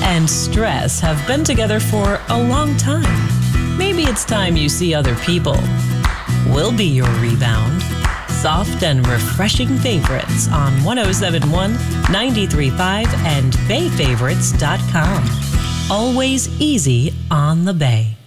and stress have been together for a long time. Maybe it's time you see other people. We'll be your rebound. Soft and refreshing favorites on 107.1, 93.5, and BayFavorites.com. Always easy on the Bay.